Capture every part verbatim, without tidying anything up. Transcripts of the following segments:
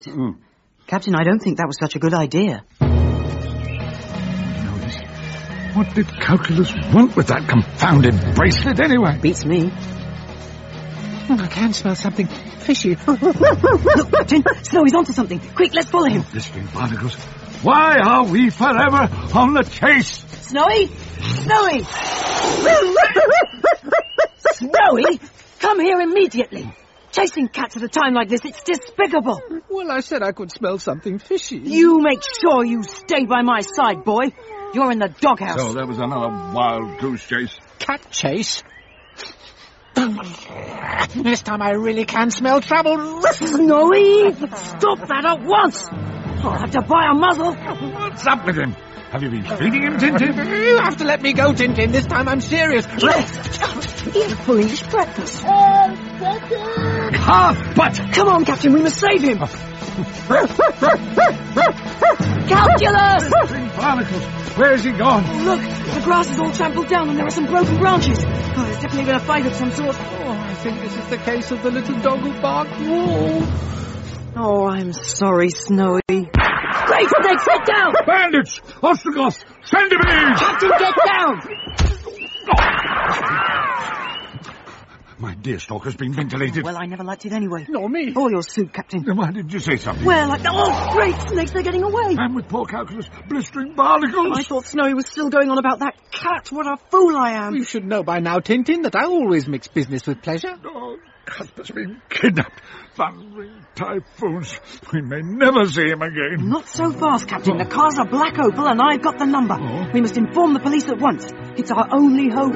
Mm. Captain, I don't think that was such a good idea. What did Calculus want with that confounded bracelet, anyway? Beats me. Oh, I can smell something fishy. Look, Captain, Snowy's onto something. Quick, let's follow him. Blistering barnacles. Why are we forever on the chase? Snowy! Snowy! Snowy! Come here immediately. Chasing cats at a time like this, it's despicable. Well, I said I could smell something fishy. You make sure you stay by my side, boy. You're in the doghouse. So there was another wild goose chase. Cat chase? This time I really can smell trouble. Snowy! Stop that at once! I'll have to buy a muzzle. What's up with him? Have you been feeding him, Tintin? You have to let me go, Tintin. This time I'm serious. He's pulling his breakfast. Half butt! Come on, Captain, we must save him. Calculus! Blistering barnacles. Where's he gone? Look, the grass is all trampled down and there are some broken branches. Oh, there's definitely been a fight of some sort. Oh, I think this is the case of the little dog who barked wolf. Oh, I'm sorry, Snowy. Great snakes, get down! Bandits! Ostrogoths! Send him in! Captain, get down! My deer stalker's been ventilated. Well, I never liked it anyway. Nor me. Or your suit, Captain. Then why did you say something? Well, I... Oh, great snakes, they're getting away. And with poor Calculus, blistering barnacles. I thought Snowy was still going on about that cat. What a fool I am. You should know by now, Tintin, that I always mix business with pleasure. Oh, Cuthbert's been kidnapped. Thundering typhoons. We may never see him again. Not so fast, Captain. The car's a black opal and I've got the number. Oh. We must inform the police at once. It's our only hope.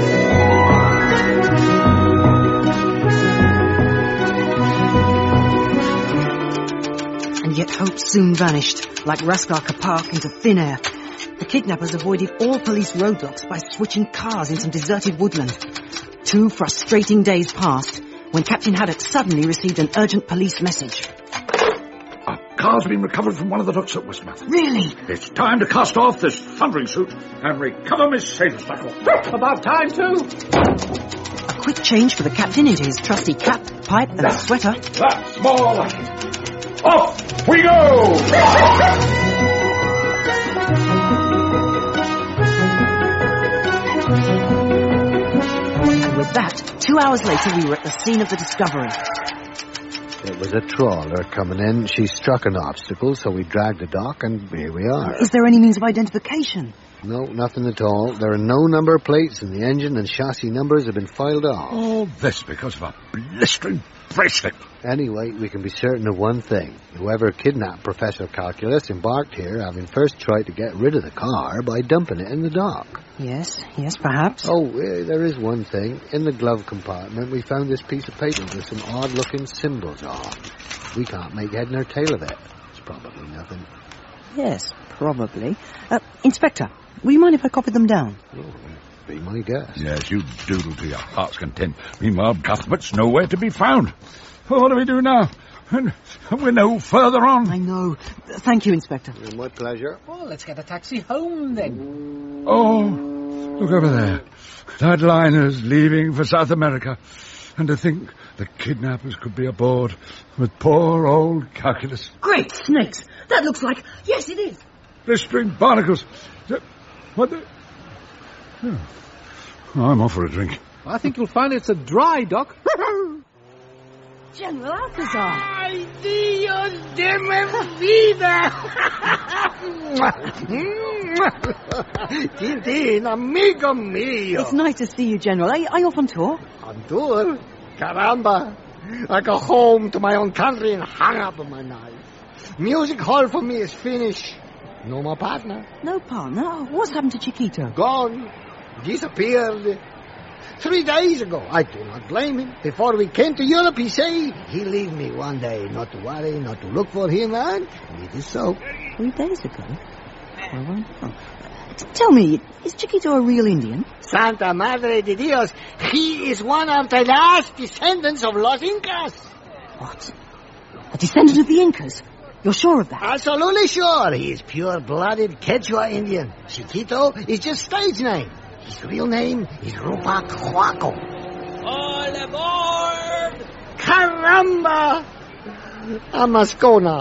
And yet hope soon vanished, like Raskar Kapark into thin air. The kidnappers avoided all police roadblocks by switching cars in some deserted woodland. Two frustrating days passed when Captain Haddock suddenly received an urgent police message. A car's been recovered from one of the docks at Westmouth. Really? It's time to cast off this thundering suit and recover Miss Sailor's buckle. About time, too. A quick change for the captain into his trusty cap, pipe and a sweater. That's more like it. Off we go! And with that, two hours later we were at the scene of the discovery. It was a trawler coming in. She struck an obstacle, so we dragged the dock, and here we are. Is there any means of identification? No, nothing at all. There are no number plates, and the engine and chassis numbers have been filed off. All this because of a blistering bracelet. Anyway, we can be certain of one thing. Whoever kidnapped Professor Calculus embarked here, having first tried to get rid of the car by dumping it in the dock. Yes, yes, perhaps. Oh, uh, there is one thing. In the glove compartment, we found this piece of paper with some odd-looking symbols on. We can't make head nor tail of it. It's probably nothing. Yes, probably. Uh, Inspector, will you mind if I copy them down? Oh, be my guest. Yes, you doodle to your heart's content. Meanwhile, Cuthbert's nowhere to be found. Well, what do we do now? And we're no further on. I know. Thank you, Inspector. My pleasure. Well, let's get a taxi home, then. Oh, look over there. That liner's leaving for South America. And to think the kidnappers could be aboard with poor old Calculus. Great snakes! That looks like... Yes, it is. Blistering barnacles. What the... Oh. I'm off for a drink. I think you'll find it's a dry dock. General Alcazar. ¡Ay, Dios de mi vida! Tintin, amigo mío. It's nice to see you, General. Are you, are you off on tour? On tour? Caramba. I go home to my own country and hang up on my knife. Music hall for me is finished. No more partner. No partner? Oh, what's happened to Chiquito? Gone. Disappeared. Three days ago. I do not blame him. Before we came to Europe, he said he leave me one day, not to worry, not to look for him, and it is so. Three days ago? Well, well, well. T- tell me, is Chiquito a real Indian? Santa Madre de Dios, he is one of the last descendants of Los Incas. What? A descendant of the Incas? You're sure of that? Absolutely sure. He is pure-blooded Quechua Indian. Chiquito is just stage name. His real name is Rupac Huaco. All aboard! Caramba! I must go now.